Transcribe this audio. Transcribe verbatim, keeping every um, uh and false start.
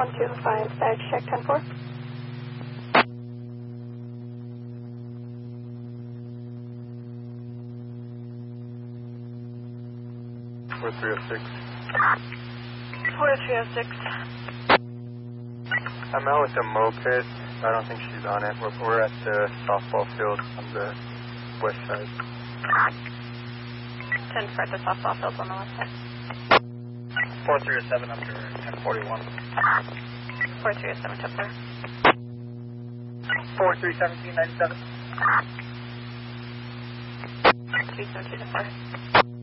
one two five, badge check ten four. four three oh six. four three oh six. I'm out with a moped. I don't think she's on it. We're, we're at the softball field on the west side. ten four at the softball field on the west side. four three oh seven under ten forty-one. four three oh seven, ten four. four three seventeen ninety-seven. three seventeen, ten four.